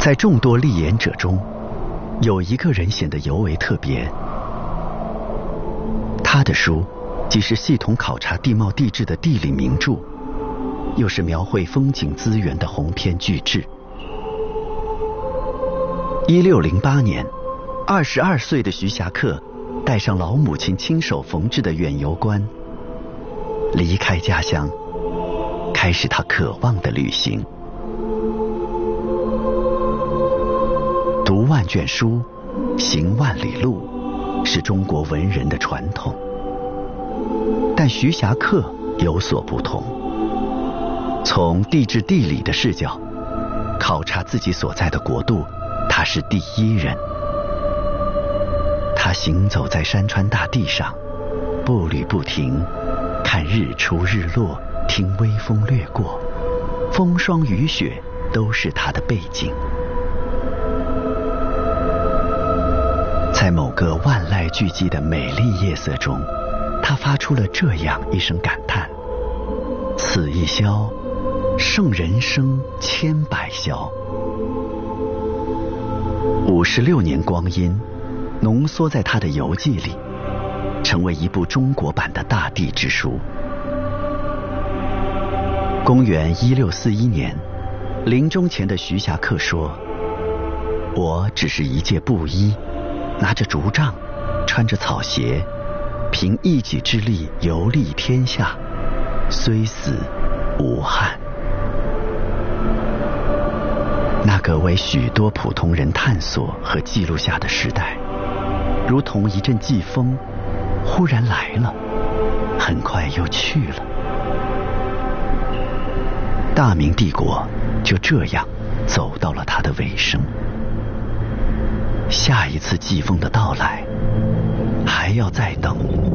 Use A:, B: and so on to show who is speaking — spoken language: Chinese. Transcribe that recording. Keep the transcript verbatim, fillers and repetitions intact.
A: 在众多立言者中，有一个人显得尤为特别。他的书既是系统考察地貌地质的地理名著，又是描绘风景资源的鸿篇巨制。一六零八年，二十二岁的徐霞客带上老母亲亲手缝制的远游冠，离开家乡，开始他渴望的旅行。读万卷书，行万里路，是中国文人的传统。但徐霞客有所不同，从地质地理的视角考察自己所在的国度，他是第一人。他行走在山川大地上，步履不停，看日出日落，听微风掠过，风霜雨雪都是他的背景。在某个万籁俱寂的美丽夜色中，他发出了这样一声感叹：此一宵，胜人生千百宵。五十六年光阴浓缩在他的游记里，成为一部中国版的大地之书。公元一六四一年，临终前的徐霞客说：我只是一介布衣，拿着竹杖，穿着草鞋，凭一己之力游历天下，虽死无憾。那个为许多普通人探索和记录下的时代，如同一阵季风，忽然来了，很快又去了。大明帝国就这样走到了它的尾声。下一次季风的到来，还要再等